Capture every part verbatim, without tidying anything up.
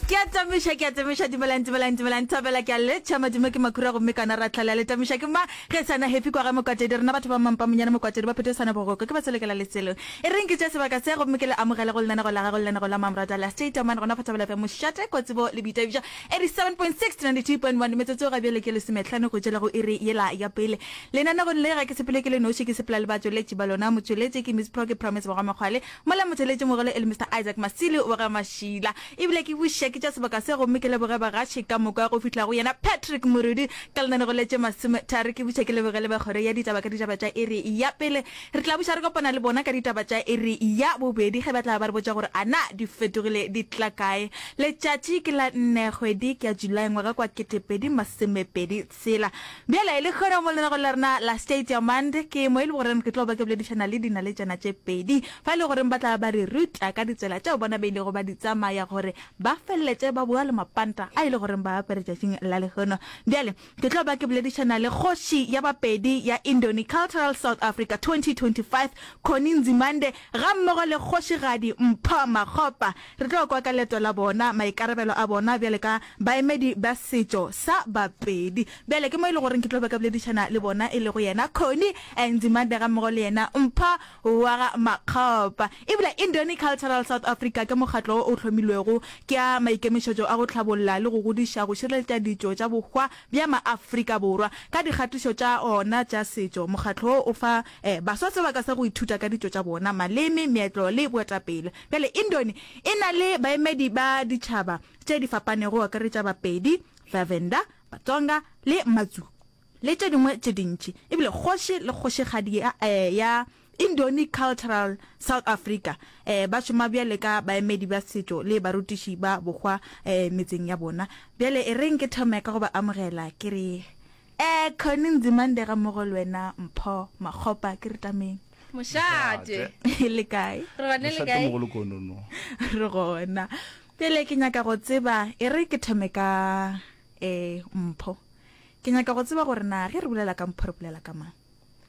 Ke tamisha ke tamisha dibalanti balanti balanti tabela ke le chama dime ke makura go mekana ra tlhala le tamisha ke ma ge sana happy kwa ga mokate di rena batho ba mampa monyana mokate ba phete sana bogoko ke ba tselekela le tselo e reng ke tse sebaka se go mekele amogela go lena go la go lena go la mamrata la state man gona fatabela fa mo shate ko tsebo le bitavija eighty-seven point six to ninety-two point one metso ga bele ke le semetlhano go tshela go ire yela ya pele lena na go le ga ke sepele ke le no shi ke sepela le batho le tšibalona motsweletse ke Miss Pro ke promise ba ga magwale mola motsweletse mogole el Mister Isaac Masili o ga mashila ebile ke bushe ke tsa sebaka se go mekele boga ba ga tshika moka go fitla go yena Patrick Murudi ka lena go letse masime thare ke bushe ke le bogele ba gore ya ditaba ka ditaba tsa ere ya pele re tla busha re kopana le bona ka ditaba tsa ere ya bobedi ge batla ba re botsa gore ana di fetogile di tlakae le tšatši ke la nne kgwedi ke July ngwaga kwa ketepedi masemepedi tsela bjela ile khona mo lena go lerna la state ya mande ke mo ile gore ke tlo ba ke bile dishana le dina le tsana tše pedi fa ile gore batla ba re ruta ka ditsela tša bona be ile go ba ditsamaya gore ba felletse ba bua le mapanta a ile gore ba apere tšatšing la le khona bjale ke tlo ba ke bile dishana le khoshi ya bapedi ya Indoni Cultural South Africa twenty twenty-five Khoninzi Mande ga mmogo le khoshi gadi Mpho Makgopa re tlo kwa ka leto la bona maikarabelo a bona bjale ka baemedi ba setšo sa bapedi bjale ke mo ile gore ke tlo ba ka bile dishana le bona ile go yena Khoni Nzimande ga mmogo le yena Mpho wa Makgopa ebile Indoni Cultural South Africa ke mokgatlo o tlhomilwego ke a maikemišetšo a go tlhabolla le go godisha go šireletša ditšo tša bokgwa bja maAfrika borwa ka dikgatišo tša ona tša setšo mokgatlo o fa eh, basotse ba ka sa go ithuta ka ditšo tša bona maleme meetlo le boetapele bjale Indoni e na le baemedi ba ditšhaba tše di fapanego ka re tša bapedi Vavenda Batsonga le Mazulu le tše dingwe tše dintši ebile kgoši le kgošigadi ya, eh, ya Indoni Cultural South Africa eh ba shoma bjale ka baemedi ba setšo le barutiši ba bokgwa eh metseng ya bona bjale e reng ke thome ka go ba amogela ke re eh Khoninzi Mande ga mo go lwena Mpho Makgopa ke re tameng moshate le kae re bane le kae mo go konono re gona pele ke nyaka go tseba e re ke thome ka eh Mpho ke nyaka go tseba gore na ge re bulela ka Mpho re bulela ka mang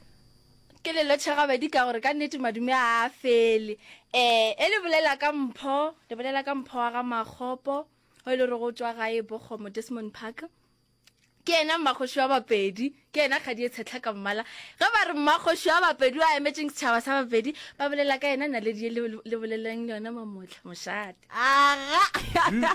ke le lotšhega bedi ka gore ka nnete madume a fele eh e le bolela ka Mpho le bolela ka Mpho wa ga Makgopo o ile re go tswa gae Bokgomo Desmond Park ke ena mmakgoši wa bapedi ke ena kgadi e tshetla ka mmala ge ba re mmakgoši wa bapedi wa emetseng setšhaba sa bapedi ba bolela ka ena naledi le boleleng le yona mamotla mošate aga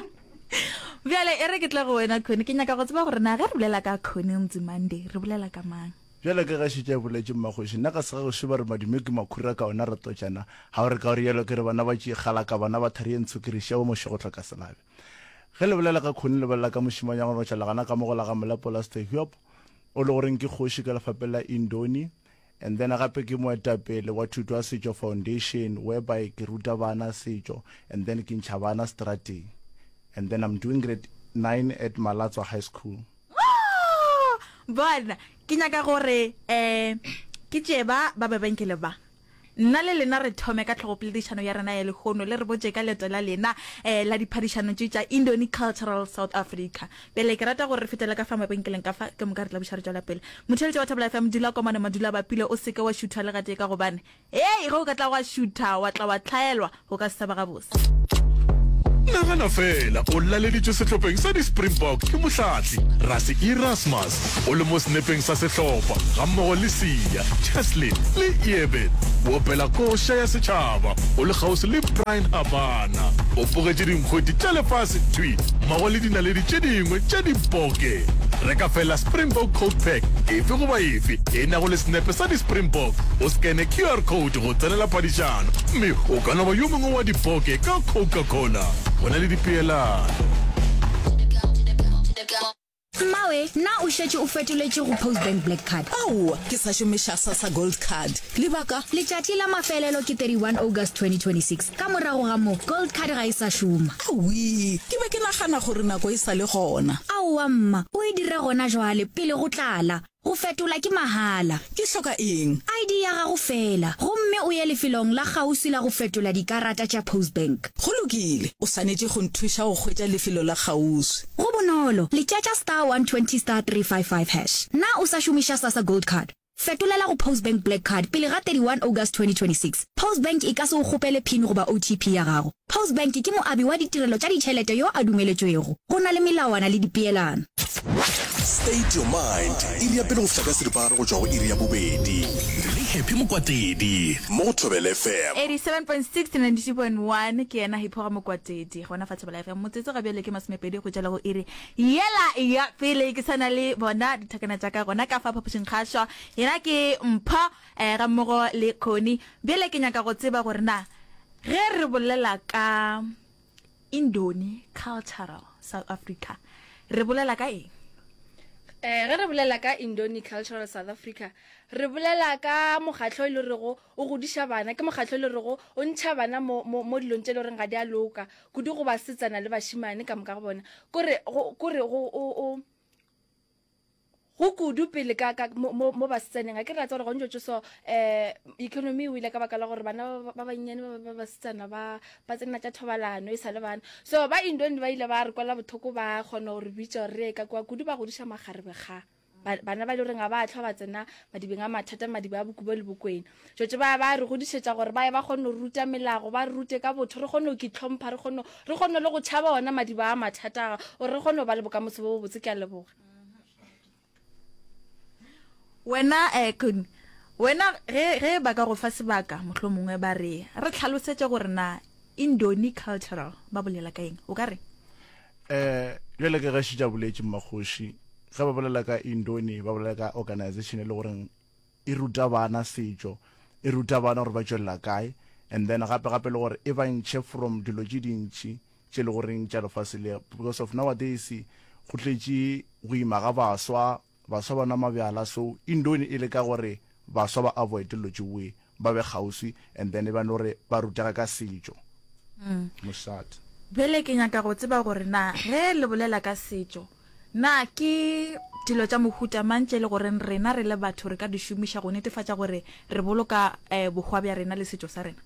bjale e re ke tla go wena Khoni ke nyaka go tseba gore na ge re bolela ka Khoninzi Mande re bolela ka mang jela ke ga šitša boletse mmakgoši nna ka sega go šeba re madume ke makhura ka ona re totšana ga o re ka gore yalo ke re bana ba tšeegala ka bona ba thari e ntsho ke re šao mošegotlo ka selabe ge le bolela ka Khoni le bolela ka mošimanyang go tšhalagana ka mo go laga molapola stehop o le goreng ke kgoši ka lefapela Indoni and then gape ke moetapele wa thuto ya setšo foundation whereby ke ruta bana setšo and then ke ntšha bana strateng and then I'm doing grade nine at Malatswa High School. bona ke nyaka gore eh ke tseba ba ba benkele ba nna le lena re thome ka tlhogopoledišano ya rena ya lekgono le re botse ka leto la lena eh la diphadišano tša Indoni Cultural South Africa pele ke rata gore re fetela ka fa mabenkeleng ka fa ke mo ka re tla buša re tšwela pele motheletši wa Thobela F M dula komane madula ba pile o seke wa šutha le gate ka gobane hey go ka tla wa šutha wa tla wa tlhaelwa go ka se ba gabose nagana fela o laleditše sehlopheng sa di-Springbok ke mohlatli Rasi Erasmus o le mo snepeng sa sehlopa ga mmogo le Sia Cheslin le Eben o opela koša ya setšhaba o le kgauswi le Brian Habana o pogetše dinkgwedi tša lefase twi mmago le dinaledi tše dingwe tša dipoke reka fela Springbok Coat Pack efe goba efe e nago le snepe sa di-Springbok o skene Q R code go tsenela phadišano mme o ka no ba yo mongwe wa dipoke ka Coca-Cola go na le dipeelano Mawe, na o šetše o fetoletše go Postbank Black Card. Au, ke sa šomiša sa Gold Card. Lebaka? Letšatši la mafelelo ke thirty-one August twenty twenty-six. Ka morago ga mo, Gold Card ga e sa šoma. Aui, ke be ke nagana gore nako e sa le gona. Aowa mma, o e dire gona jwale pele go tlala. Go fetola ke mahala. Ke hloka eng? I D ya gago fela. Gomme o ye lefelong la kgauswi la go fetola dikarata tša Postbank. Go lokile, o swanetše go nthuša go hwetša lefelo la kgauswi. Go bonolo, letšatša star one twenty star three five five hash. Na o sa šomiša Sasa Gold Card. fetolela go Postbank Black Card pele ga thirty-one August twenty twenty-six. Postbank e ka se go gopele pin go ba O T P ya gago. Postbank ke moabi wa ditirelo tša ditšhelete yo a dumeletswego. Go na le melawana le dipeelano. State your mind. Iri ya pele go fika seriparo go tšwa go iri ya bobedi. Le Happy Mokwatedi mo Thobela F M. eighty-seven point six to ninety-two point one ke ena Hipho Mokwatedi gona fa Thobela F M motsetso ga bjale ke masomepedi go tšela go iri yela ya pele ke sana le bona dithakana tša ka gona ka fa phapošing kgašwa yena ke mpha eh, ga mmogo le Khoni bjale ke nyaka go tseba gore na ge re bolela ka Indoni cultural South Africa re bolela ka eng? eh ge re bolela ka Indoni cultural South Africa re bolela ka mogatlo le rego o godisha bana ke mogatlo le rego o ntšha bana mo mo dilong tse le reng ga di a loka kudu go ba setsana le bashimane ka moka go bona kore kore go o go kudu pele ka mo mo ba setsaneng a ke ratsa gore go ntse so eh economy o ile ka baka la gore bana ba banyane ba ba setsana ba ba tsena tša thobalano e sale bana so ba Indoni ba ile ba re kwala bothoko ba gona gore bitša re ka kwa kudu ba godisha magarebe ga bana ba le reng ga ba tlhwa ba tsena madibeng a mathata madibe a bokubo le bokweng tšotše ba ba re godišetša gore ba ba kgone go ruta melago ba rute ka botho re kgone go kitlhompha re kgone re kgone le go tšhaba ona madibe a mathata o re kgone ba le bokamoso bo botse ke a leboga wena eh Khoni wena ge ge ba ka go fa sebaka mohlomongwe ba re re tlhalosetse gore na Indoni cultural ba bolela ka eng o ka re eh jwale ke ga shija boletse mmagoshi ga ba bolela ka Indoni ba bolela ka organization e le gore e ruta bana setšo e ruta bana gore ba tswela kae and then gape gape le gore e ba ntšhe from dilo tše dintši tše le goreng tša lefasile because of nowadays go tletše go ima ga baswa baswa bana mabjala so Indoni e le ka gore baswa ba avoid dilo tšewe ba be kgauswi and then ba nore ba rutega ka setšo mosat bele ke nyaka go tseba gore na ge le bolela ka setšo na ke dilo tša mohuta mantše le gore rena re le batho re ka di šomiša go netefatša gore re boloka eh, bogwa bja rena le setšo sa rena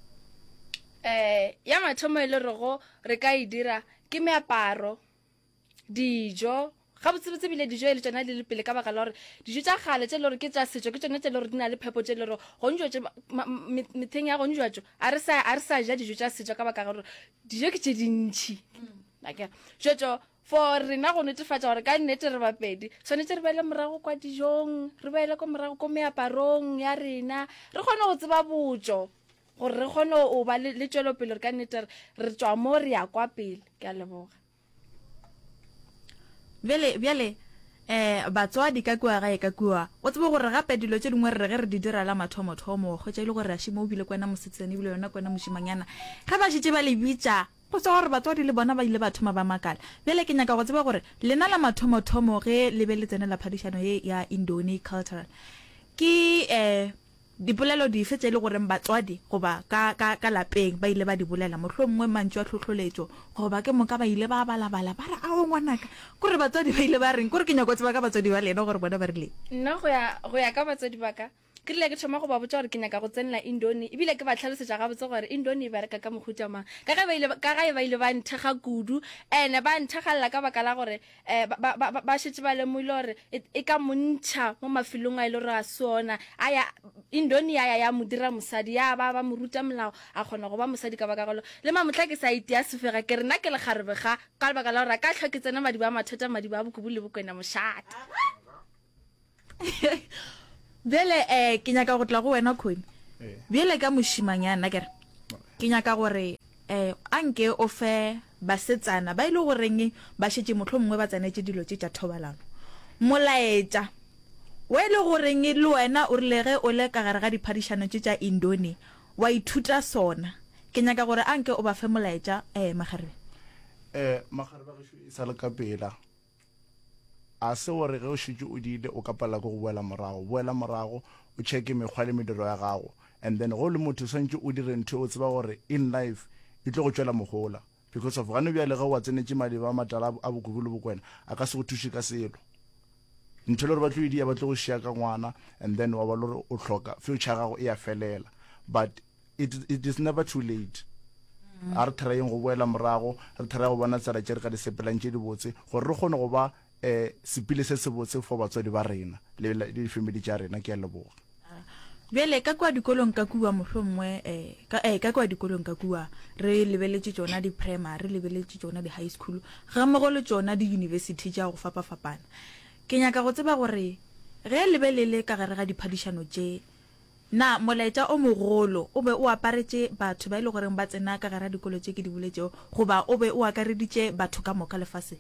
eh ya mathomo e le rego re ka e dira ke meaparo dijo ga botsebetse bile dijo e le tsona le le pele ka baka la gore dijo tša gale tše le gore ke tša setšo ke tsone tše le gore di na le phepo tše le gore go ntšo metheng ya go ntšo a re sa a re sa ja dijo tša setšo ka baka la gore dijo ke tše dintšhi like tšo for rena go netefatša gore ka nnete re bapedi tshwanetse re beele morago kwa dijong re beele ko morago ko meaparong ya rena re kgone go tseba botso gore re kgone o ba le tšwelo pele re ka nnete re tswa mo re ya kwa pele ke a leboga bjale bjale eh batswadi ka kua ga e ka kua o tsebe gore gape dilo tše dingwe re ge re di dira la mathomothomo go tša ile gore a shimo o bile kwena mosetsane bile yona kwena moshimanyana ga ba šitše ba le bitša go tswa gore batswadi le bona ba ile ba thoma ba makala bjale ke nyaka go tseba gore lena la mathomothomo ge le be le tsene la phadišano ye ya Indoni cultural ke eh dipolelo di fetse le gore batswadi goba ka ka ka lapeng ba ile ba di bolela mohlomongwe mantšwa tlhotlholetšo goba ke moka ba ile ba balabala ba re a o ngwanaka gore batswadi ba ile ba reng gore ke nyako tseba ka batswadi ba lena gore bona ba rile nna go ya go ya ka batswadi ba ka ke rile ke thoma go ba botsa gore ke nyaka go tsenela Indoni ebile ke ba tlhalosetša ga botse gore Indoni e bereka ka mohuta mang ka ga ba ile ka ga ba ile ba nthega kudu ene ba nthegalla ka baka la gore eh ba ba šetse ba le mo ile gore e ka montšha mo mafilong a ile gore a sona aya Indoni ya ya modira mosadi ya ba ba moruta molao a kgona go ba mosadi ka baka galo le mamotla ke sa itia sefega ke rena ke le garebe ga ka baka la gore ka tlhoke tsena madi ba mathata madi ba bokubu le bokwena moshata bjale eh ke nyaka go tla go wena Khoni bjale ka moshimanyana kere ke nyaka gore eh anke o fe basetsana ba ile go reng ba šetse mohlomongwe ba tsanetse dilo tše tša thobalano molaetša wa ile go reng le wena o rile ge o le ka gare ga diphadišano tše tša Indoni wa ithuta sona ke nyaka gore anke o ba fe molaetša eh magarebe eh magarebe ga e sa le ka pela a se gore ge o šitše o diile o ka pala go boela morago boela morago o checke mekgwa le mediro ya gago and then go le motho swantse o dire ntho o tseba gore in life e tlo go tšwela mogola because of gane bjale ga wa tsenetse madi ba matala a bokubu le bokwena a ka se go thuše ka selo ntho le gore ba tlo idia ba tlo go šia ka ngwana and then wa ba le gore o hloka future gago e ya felela but it, it is never too late a re therayeng go boela morago re theraya go bona tsela tše re ka di sepelang tše di botse gore re kgone go ba um sepile se se botse for batswadi ba rena le le difamily tša rena ke a leboga. bjale ka kwa dikolong ka kua mohlomongwe um ka eh, ka kwa dikolong ka kua re lebeletse tšona di-primary re lebeletse tšona di-high school ga mmogo le tšona di-university tša go fapa-fapana. Ke nyaka go tseba gore ge lebelele ka gare ga diphadišano tše na molaetša o mogolo o be o aparetše batho ba ile goreng ba tsena ka gare ga dikolo tše ke di buletšeo goba o be o akareditše batho ka moka lefaseng?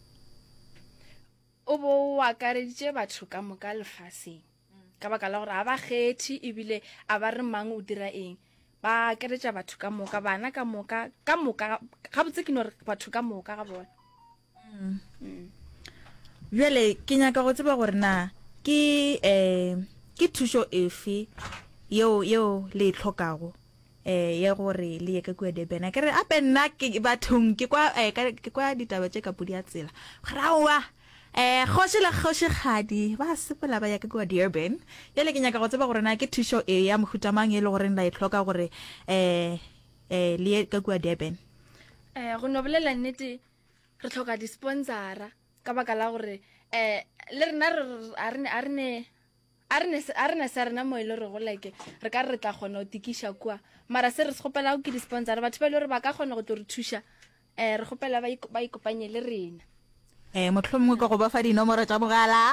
o bo o akareditše batho ka moka lefaseng ka baka la gore a ba kgethi ebile a ba re mang o dira eng, ba akaretša batho ka moka, bana ka moka ka moka ga botse ke no re batho ka moka ga bona. bjale ke nyaka go tseba gore na ke um ke thušo efe yeo yeo le e tlhokago um ya gore le ye ka kua Durban. Ke re ape nna bathong ke kwa eh, ke kwa ditaba tše ka pudi ya tsela gore aowa um kgoši le kgošigadi ba sepela ba ya ka kua Durban. bjale ke nyaka go tseba gore na ke thušo e ya mohutamang e le goreng la e tlhoka gore um um le ye ka kua Durban? um go no bolela nnete re tlhoka di-sponsora ka baka la gore um le rena a rene sa rena mo e le re go like re ka re tla kgona go tikiša kua, mara se re se gopela go ke di-sponsora batho ba e le gore ba ka kgona go tlo re thuša, um re gopela ba ikopanye le rena. um mohlomongwe ka go ba fa dinomoro tša mogala?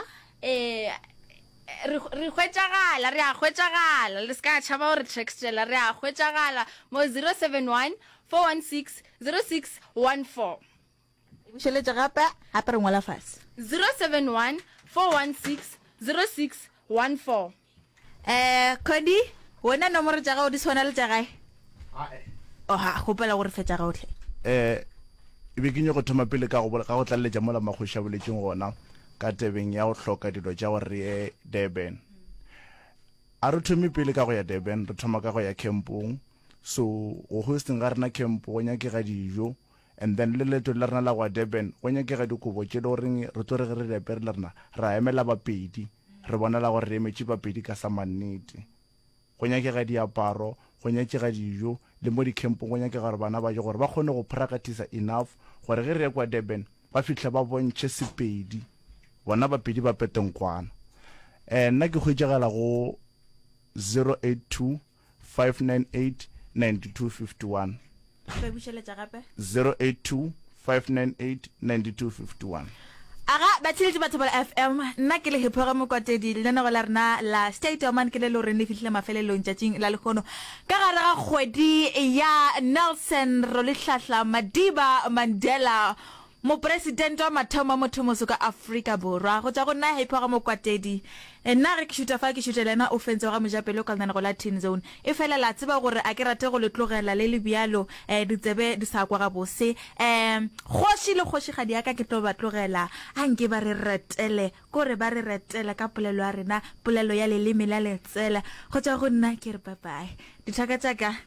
um re hwetšagala re a hwetšagala le se ka tšhaba gore textela re a hwetšagala mo zero seven one four one six zero six one four. bušeletša gape gape re ngwala fase zero seven one four one six zero six one four. um Cody wona nomoro tša gago di tshwana le tša gae? oha gopela gore fetša gaotlhe um e be ke nye go thoma pele ka go bola- ka go tlaleletša mola makgoši a boletseng gona ka tebeng ya go hloka dilo tša gore re ye Durban. A re thome pele ka go ya Durban, re thoma ka go ya campong. So go hosting ga rena camp go nyakega dijo, and then le leto le rena la go ya Durban go nyakega dikobo tše le goreng re tlo re ge re lepere le rena ra emela bapedi, re bona la gore re emetše bapedi ka sa mannete. Go nyakega diaparo, go nyakega dijo, le mo di-campong go nyakega gore bana ba je gore ba kgone go practice enough gore ge re ya kwa Durban ba fitlhe ba bontšhe sepedi bona bapedi ba petenkwana. um nna ke hwetšagala go zero eight two five nine eight nine two five one be bušeletša gape zero eight two five nine eight nine two five one. aga ba tšhiletše batho ba F M. nna ke le hephoga mokwatedi lenanego la rena la state of man ke le le gore le fihlile mafelelong tšatšing la lekgono ka gare ga kgwedi ya Nelson Rolihlahla Madiba Mandela, mopresidente wa mathomo a mothomoso ka Afrika Borwa. go tša go nna hephoga mokwatedi nna ge ke šuta fa ke šutela ena o fentse ga mojapele o ka lena go la tin zone e fela la tseba gore a ke rate go le tlogela le le bjalo um ditsebe di sa kwa ga bose um kgoši le kgošigadi ya ka ke tlo ba tlogela a nke ba re retele kore ba re retele ka polelo ya rena, polelo ya leleme la letsela. go tša go nna ke re bye-bye dithaka tša ka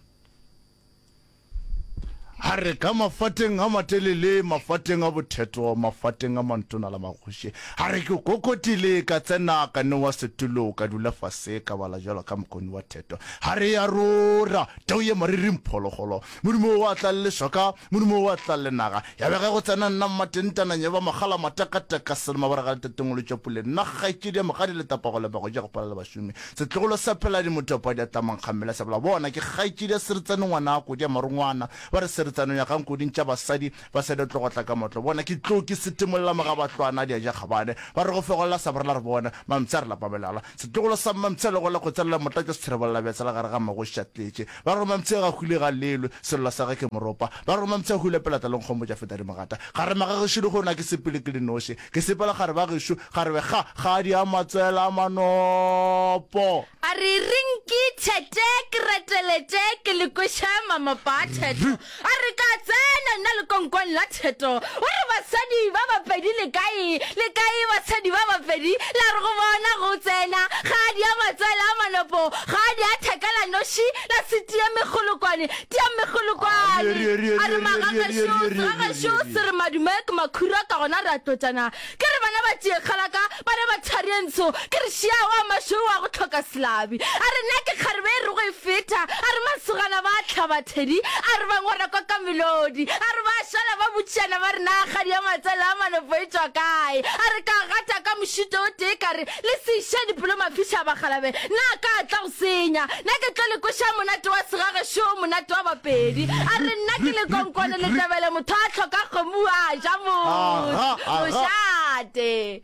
Ha re ka mafateng a matelele, mafateng a botheto, mafateng a mantona la magoši. Ha re ke kokotile ka tsena ka newa setulo ka dula fase ka bala jalo ka mokoni wa theto. Ha re ya rora tau ye mariri mphologolo, modimo wa tla le soka, modimo wa tla le naga. Ya be ge go tsena nna matentana nyeba magala matakataka selma ba ga tetengolo tšopule nna gaitšedi magadi le tapago le bago ja go pala le bašomi. Setlogolo sa phela di motopa di atamang kgamela sa bla bona ke gaitšedi se re tsene ngwana ko dia marungwana ba re se tsano ya gang koding tša basadi ba se de tlogotla ka motlo bona ke tlo ke setimolla maga ba tlwana dia ja khabane ba re go fegolla sa borla re bona mamtsa re la pabelala se tlogolo sa mamtsa le go la go tsela motla ke se rebolla be tsela gare ga mago shatletse ba re mamtsa ga khule ga lelo sella sa ga ke moropa ba re mamtsa hule pela tla lengkgombo ja feta di magata ga re maga ge shilo gona ke sepele ke dinoše ke sepela gare ba gesho ga re ga ga di a matsela manopo a re rinki tete kretelete ke le kosha mama ba theto a re ka tsena nna le konkon la theto o re basadi ba bapedi le kae le kae basadi ba bapedi la re go bona go tsena ga di a matsela a manopo ga di a thekela noši la siti ya megolokwane ti ya megolokwane a re magaga šo se re madume ke makhura ka gona ra tlotsana ke re bana ba tiekgalaka bana ba tharientsho ke re shia wa masho wa go tlhoka slabi a re nna ke kgarebe re go e feta a re masogana ba tlhaba thedi a re ba ngora kwa ka melodi a re ba shala ba butšana ba re na ga dia matsela a manofo e tswa kae a re ka gata ka moshito o tee ka re le se isha diploma fisha ba galabe na ka tla go senya na ke tla le kosha monate wa segage sho monate wa bapedi a re nna ke le konkone le tabele motho a tlhoka kgomo a ja motho moshate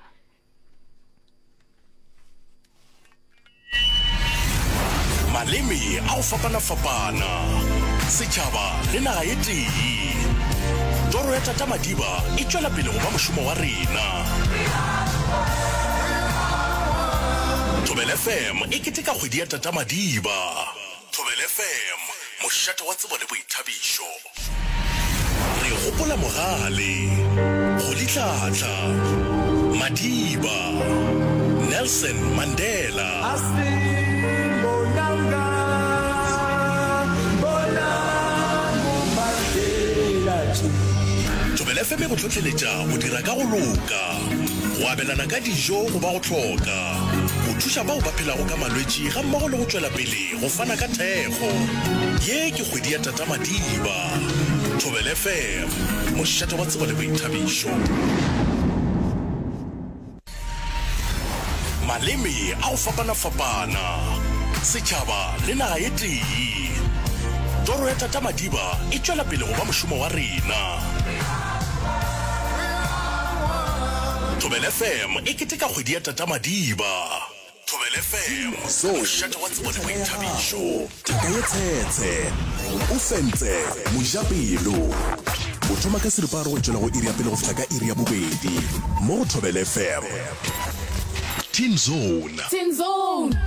maleme a o fapana-fapana setšhaba le naga e tee toro ya tata Madiba e tšwela pele go ba mošomo wa rena Thobela F M e keteka kgwedi ya tata Madiba Thobela F M mošate wa tsebo le boithabišo re gopola mogale go litlatla Madiba Nelson Mandela Thobela F M go tlhotlheletša go dira ka go loka go abelana ka dijo go ba go tlhoka go thuša bao ba phelago ka malwetši ga mmogo le go tšwela pele go fana ka thekgo ye ke kgwedi ya tata Madiba Thobela F M mošate wa tsebo le boithabišo maleme a o fapana-fapana setšhaba le naga ye tee toro ya tata Madiba e tšwela pele go ba mošomo wa rena Thobela F M e keteka kgwedi ya tata Madiba Thobela F M mošate wa tsebo le boithabišo taka ye tshetse o fentse mojapelo o thoma ka seriparo go tšwela go iri ya pele go fihla ka iri ya bobedi mo go Thobela F M Teen Zone. Teen Zone.